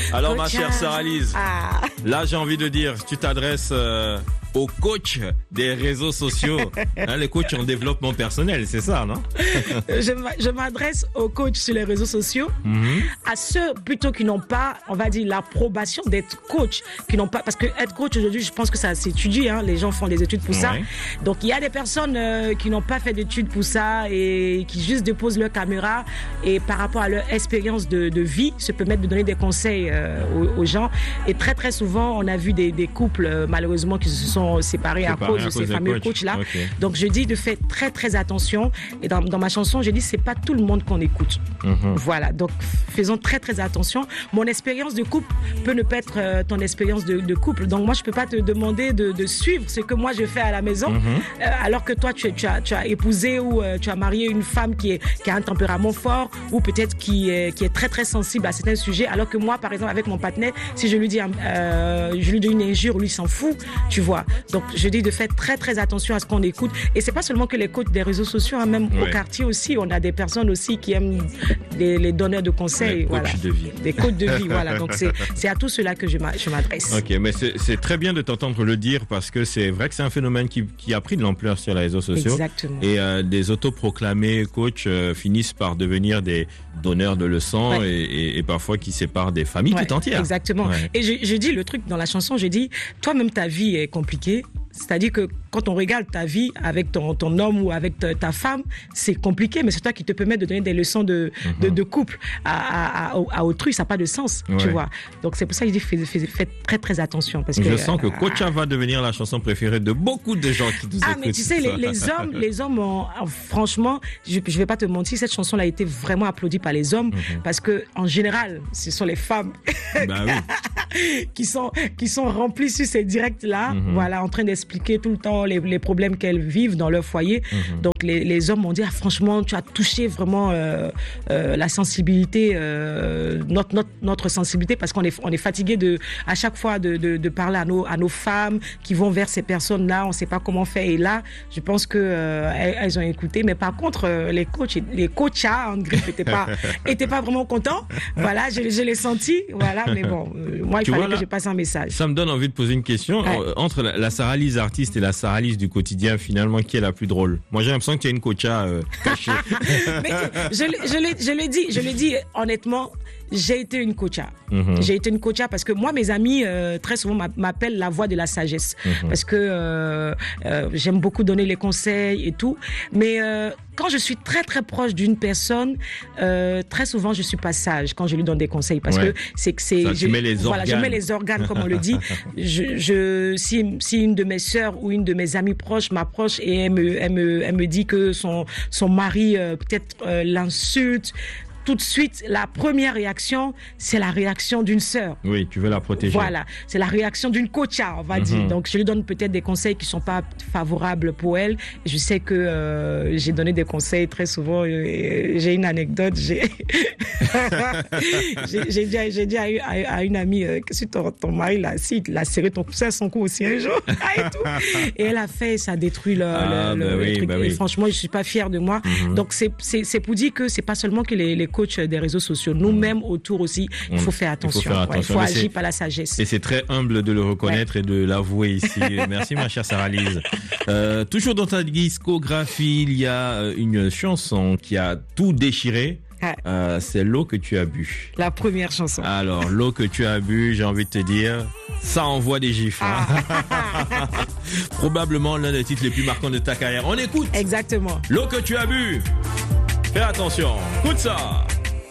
Alors, ma chère Sarah-Lise, là, j'ai envie de dire, tu t'adresses aux coachs des réseaux sociaux, les coachs en développement personnel, c'est ça, non? Je m'adresse aux coachs sur les réseaux sociaux, à ceux plutôt qui n'ont pas, on va dire, l'approbation d'être coach, qui n'ont pas, parce que être coach aujourd'hui, je pense que ça s'étudie, les gens font des études pour ça. Donc il y a des personnes qui n'ont pas fait d'études pour ça et qui juste déposent leur caméra et par rapport à leur expérience de vie se permettent de donner des conseils aux gens. Et très très souvent, on a vu des couples malheureusement qui se sont séparés à cause de ces fameux coachs-là. Okay. Donc je dis de faire très très attention. Et dans ma chanson, je dis c'est pas tout le monde qu'on écoute. Voilà, donc faisons très très attention. Mon expérience de couple peut ne pas être ton expérience de couple. Donc moi je peux pas te demander de suivre ce que moi je fais à la maison, alors que toi tu as épousé ou tu as marié une femme qui a un tempérament fort ou peut-être qui est très très sensible à certains sujets, alors que moi par exemple avec mon partenaire, si je lui dis une injure, lui s'en fout, tu vois. Donc je dis de faire très très attention à ce qu'on écoute. Et c'est pas seulement que les coachs des réseaux sociaux, même au quartier aussi, on a des personnes aussi qui aiment les donneurs de conseils, des coachs de vie, voilà. Donc c'est à tout cela que je m'adresse. Ok, mais c'est très bien de t'entendre le dire parce que c'est vrai que c'est un phénomène qui a pris de l'ampleur sur les réseaux sociaux. Exactement. Et des autoproclamés coachs finissent par devenir des donneurs de leçons et parfois qui séparent des familles tout entières. Exactement. Et je dis le truc dans la chanson, je dis toi-même ta vie est compliquée. C'est-à-dire que quand on regarde ta vie avec ton homme ou avec ta femme, c'est compliqué, mais c'est toi qui te permets de donner des leçons de couple à autrui, ça n'a pas de sens, tu vois. Donc c'est pour ça que je dis faites très très attention. Parce je sens que Kocha va devenir la chanson préférée de beaucoup de gens qui nous écoutent. Mais tu sais, les hommes ont, franchement, je vais pas te mentir, cette chanson-là a été vraiment applaudie par les hommes, parce que en général, ce sont les femmes qui sont remplies sur ces directs-là, voilà, en train d'expliquer tout le temps les problèmes qu'elles vivent dans leur foyer. Donc les hommes m'ont dit franchement tu as touché vraiment la sensibilité, notre sensibilité, parce qu'on est fatigué à chaque fois de parler à nos femmes qui vont vers ces personnes-là, on ne sait pas comment faire. Et là je pense que elles ont écouté, mais par contre les coachs en griffe étaient pas vraiment contents. Voilà, je l'ai senti, voilà, mais bon, moi il fallait que je passe un message. Ça me donne envie de poser une question. Entre la Sarah-Lise artiste et la Sarah-Lise du quotidien, finalement, qui est la plus drôle? Moi, j'ai l'impression qu'il y a une coacha cachée. Mais je l'ai dit honnêtement, j'ai été une coacha. J'ai été une coacha parce que moi, mes amis, très souvent, m'appellent la voix de la sagesse. Parce que j'aime beaucoup donner les conseils et tout. Mais quand je suis très, très proche d'une personne, très souvent, je suis pas sage quand je lui donne des conseils. Parce que je mets les organes. Voilà, je mets les organes, comme on le dit. Si une de mes sœurs ou une de mes amies proches m'approche et elle me dit que son mari peut-être l'insulte, tout de suite, la première réaction, c'est la réaction d'une sœur. Oui, tu veux la protéger. Voilà, c'est la réaction d'une coacha, on va dire. Donc, je lui donne peut-être des conseils qui ne sont pas favorables pour elle. Je sais que j'ai donné des conseils très souvent. J'ai une anecdote. J'ai dit à une amie, que ton mari, là, si, il a serré ton coussin à son cou aussi un jour. Et tout. Et elle a fait, ça détruit le truc. Et franchement, je ne suis pas fière de moi. Donc, c'est pour dire que ce n'est pas seulement que les coach des réseaux sociaux. Nous-mêmes autour aussi, il faut faire attention. Il faut agir par la sagesse. Et c'est très humble de le reconnaître et de l'avouer ici. Merci ma chère Sarah-Lise. Toujours dans ta discographie, il y a une chanson qui a tout déchiré. C'est L'eau que tu as bu. La première chanson. Alors, L'eau que tu as bu, j'ai envie de te dire, ça envoie des gifs. Probablement l'un des titres les plus marquants de ta carrière. On écoute. Exactement. L'eau que tu as bu. Fais attention, écoute ça.